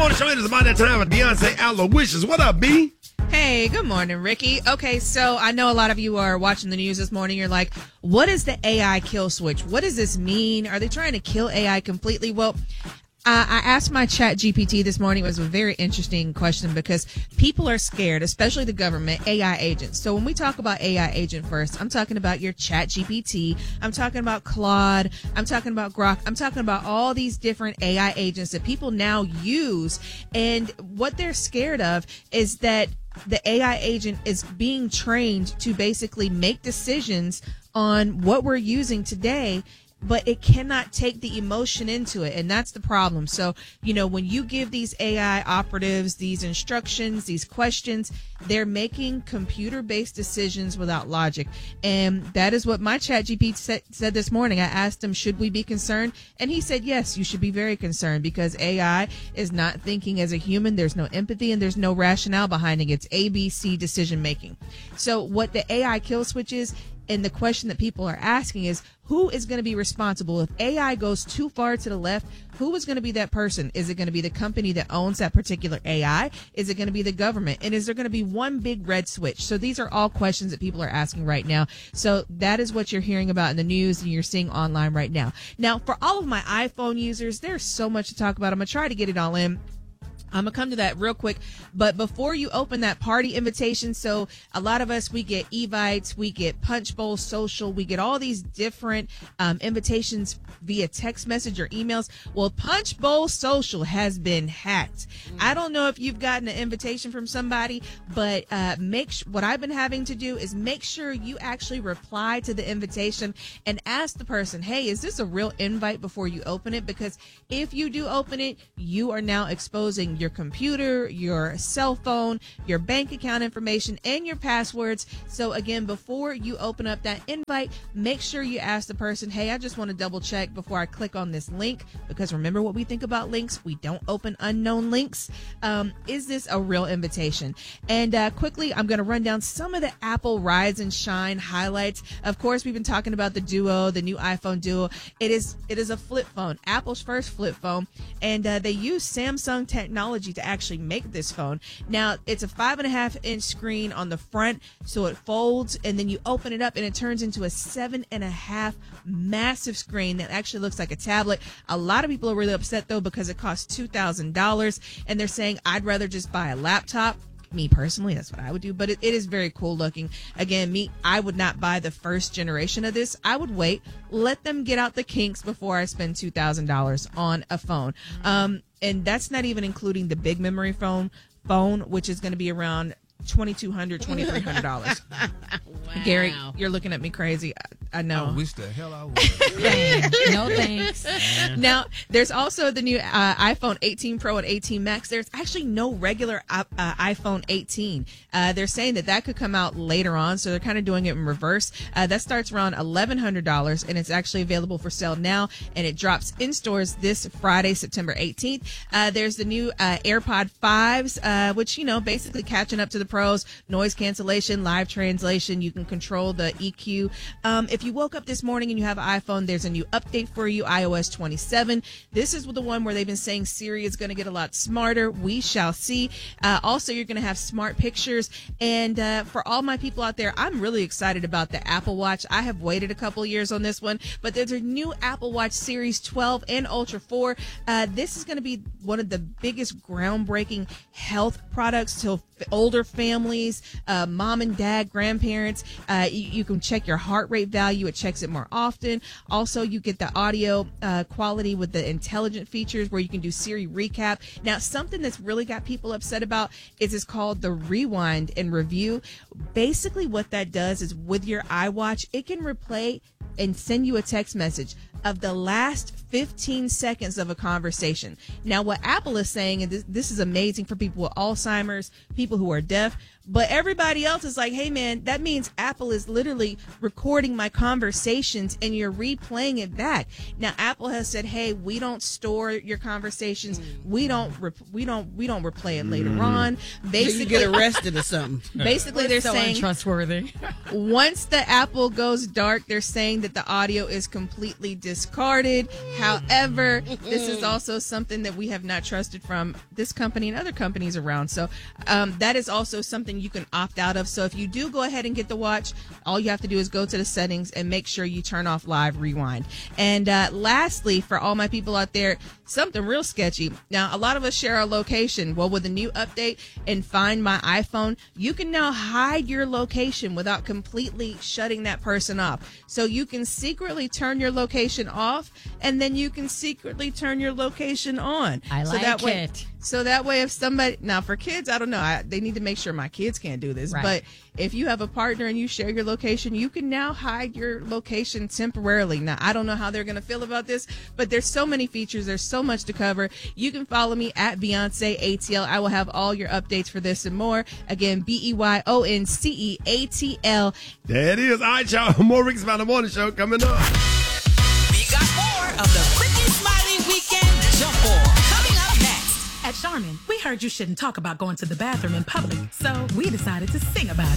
morning show. It is about that time with Beyonce Aloysius. What up, B? Hey, good morning, Ricky. Okay, so I know a lot of you are watching the news this morning. You're like, what is the AI kill switch? What does this mean? Are they trying to kill AI completely? Well, I asked my chat GPT this morning. It was a very interesting question because people are scared, especially the government, AI agents. So when we talk about AI agent first, I'm talking about your chat GPT. I'm talking about Claude. I'm talking about Grok. I'm talking about all these different AI agents that people now use. And what they're scared of is that the AI agent is being trained to basically make decisions on what we're using today, but it cannot take the emotion into it. And that's the problem. So, when you give these AI operatives these instructions, these questions, they're making computer-based decisions without logic. And that is what my chat GPT said this morning. I asked him, should we be concerned? And he said, yes, you should be very concerned because AI is not thinking as a human. There's no empathy and there's no rationale behind it. It's ABC decision making. So what the AI kill switch is, and the question that people are asking is, who is going to be responsible if AI goes too far to the left? Who is going to be that person? Is it going to be the company that owns that particular AI? Is it going to be the government? And is there going to be one big red switch? So these are all questions that people are asking right now. So that is what you're hearing about in the news and you're seeing online right now. Now, for all of my iPhone users, there's so much to talk about. I'm going to try to get it all in. I'm going to come to that real quick. But before you open that party invitation, so a lot of us, we get Evites, we get Punch Bowl Social, we get all these different invitations via text message or emails. Well, Punch Bowl Social has been hacked. I don't know if you've gotten an invitation from somebody, but what I've been having to do is make sure you actually reply to the invitation and ask the person, hey, is this a real invite before you open it? Because if you do open it, you are now exposing your computer, your cell phone, your bank account information, and your passwords. So again, before you open up that invite, make sure you ask the person, hey, I just want to double check before I click on this link, because remember what we think about links. We don't open unknown links. Is this a real invitation? And quickly, I'm going to run down some of the Apple Rise and Shine highlights. Of course, we've been talking about the Duo, the new iPhone Duo. It is a flip phone, Apple's first flip phone, and they use Samsung technology to actually make this phone. Now, it's a 5.5-inch screen on the front, so it folds, and then you open it up, and it turns into a 7.5 massive screen that actually looks like a tablet. A lot of people are really upset, though, because it costs $2,000, and they're saying, I'd rather just buy a laptop. Me personally, that's what I would do, but it is very cool looking. Again, I would not buy the first generation of this. I would wait, let them get out the kinks before I spend $2,000 on a phone. And that's not even including the big memory phone, which is going to be around $2,200, $2,300. Wow. Gary, you're looking at me crazy. I know. I wish the hell I would. No thanks. Now, there's also the new iPhone 18 Pro and 18 Max. There's actually no regular iPhone 18. They're saying that could come out later on, so they're kind of doing it in reverse. That starts around $1,100, and it's actually available for sale now, and it drops in stores this Friday, September 18th. There's the new AirPod 5s, which, basically catching up to the pros, noise cancellation, live translation. You can control the EQ. If you woke up this morning and you have an iPhone, there's a new update for you, iOS 27. This is the one where they've been saying Siri is going to get a lot smarter. We shall see. Also, you're going to have smart pictures. And for all my people out there, I'm really excited about the Apple Watch. I have waited a couple years on this one, but there's a new Apple Watch Series 12 and Ultra 4. This is going to be one of the biggest groundbreaking health products to older families, mom and dad, grandparents. You can check your heart rate value. It checks it more often. Also, you get the audio quality with the intelligent features where you can do Siri recap. Now, something that's really got people upset about is it's called the rewind and review. Basically, what that does is with your iWatch, it can replay and send you a text message of the last 15 seconds of a conversation. Now, what Apple is saying, and this is amazing for people with Alzheimer's, people who are deaf, But everybody else is like, hey, man, that means Apple is literally recording my conversations and you're replaying it back. Now, Apple has said, hey, we don't store your conversations. We don't replay it later on. Basically, you get arrested or something. Basically, they're so saying untrustworthy. once the Apple goes dark, they're saying that the audio is completely discarded. However, this is also something that we have not trusted from this company and other companies around. So that is also something you can opt out of. So if you do go ahead and get the watch, all you have to do is go to the settings and make sure you turn off live rewind. And lastly, for all my people out there, something real sketchy. Now, a lot of us share our location. Well, with the new update and Find My iPhone, you can now hide your location without completely shutting that person off. So you can secretly turn your location off, and then you can secretly turn your location on. I like it. So that way, if somebody, now for kids, I don't know, they need to make sure my kids can't do this. Right. But if you have a partner and you share your location, you can now hide your location temporarily. Now, I don't know how they're going to feel about this, but there's so many features. There's so much to cover. You can follow me at Beyonce ATL. I will have all your updates for this and more. Again, BEYONCEATL. There it is. All right, y'all. More Rick's About the Morning Show coming up. We got more of the Ricky Smiley Weekend Jump Ball coming up next. At Charmin, we heard you shouldn't talk about going to the bathroom in public, so we decided to sing about it.